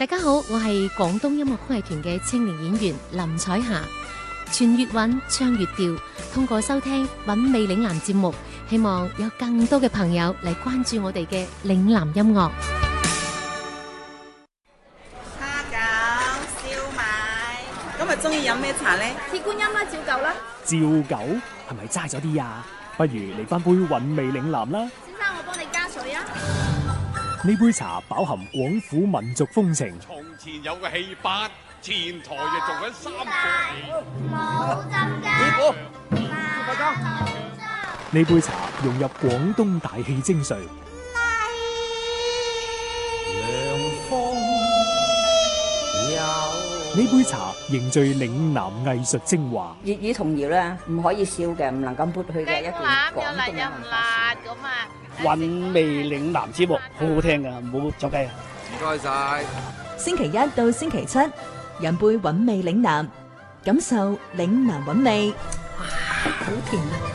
大家好，我係廣東音樂曲藝團嘅青年演員林彩霞。傳粵韻，唱粵調，通過收聽韻味嶺南節目，希望有更多嘅朋友嚟關注我哋嘅嶺南音樂。 蝦餃、燒賣，今日中意飲咩茶呢？ 鐵觀音啦，照舊啦。 照舊係咪齋咗啲啊？不如嚟翻杯韻味嶺南啦。 先生，我幫你加水啊。 呢杯茶飽含廣府民族風情。 從前有個戲班，前台就做緊三個冇浸㗎。 呢杯茶融入廣東大氣精髓。呢杯茶凝聚嶺南藝術精華。 粵語童謠咧，唔可以少嘅，唔能夠抹去嘅一段廣東嘅文化。 韻味嶺南節目好好聽噶，唔好走雞啊！ 唔該晒。 星期一到星期七，飲杯韻味嶺南，感受嶺南韻味。哇，好甜啊！